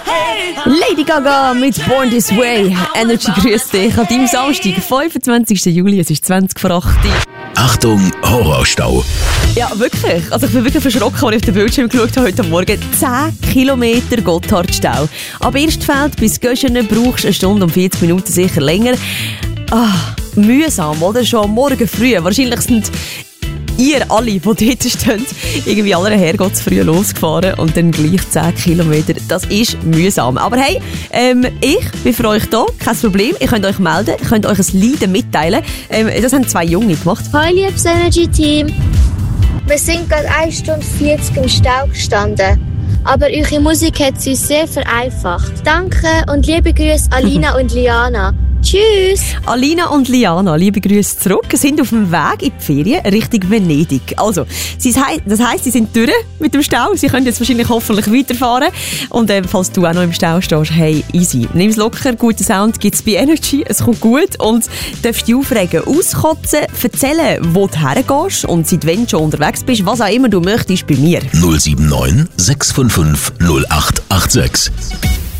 Lady Gaga mit Born This Way. Energy grüßt dich an deinem Samstag, 25. Juli, es ist 20 vor 8 Uhr. Achtung, Horrorstau. Ja, wirklich. Also ich bin wirklich verschrocken, als ich auf den Bildschirm geschaut habe heute Morgen. 10 Kilometer Gotthardstau. Ab Erstfeld bis Göschenen brauchst du 1 Stunde und 40 Minuten, sicher länger. Mühsam, oder? Schon am Morgen früh. Wahrscheinlich sind ihr alle, die dort stehen, irgendwie aller Herrgotts früh losgefahren und dann gleich 10 Kilometer. Das ist mühsam. Aber hey, ich bin für euch da, kein Problem. Ihr könnt euch melden, ihr könnt euch ein Leiden mitteilen. Das haben 2 Junge gemacht. Hallo, liebes Energy-Team. Wir sind gerade 1 Stunde 40 im Stau gestanden. Aber eure Musik hat es uns sehr vereinfacht. Danke und liebe Grüße Alina und Liana. Tschüss! Alina und Liana, liebe Grüße zurück, sind auf dem Weg in die Ferien Richtung Venedig. Also, das heisst, sie sind durch mit dem Stau. Sie können jetzt wahrscheinlich hoffentlich weiterfahren. Und falls du auch noch im Stau stehst, hey, easy. Nimm's locker, guten Sound gibt's bei Energy, es kommt gut. Und darfst dich aufregen, auskotzen, erzählen, wo du hergehst und seit wann du schon unterwegs bist, was auch immer du möchtest, bei mir. 079 655 0886.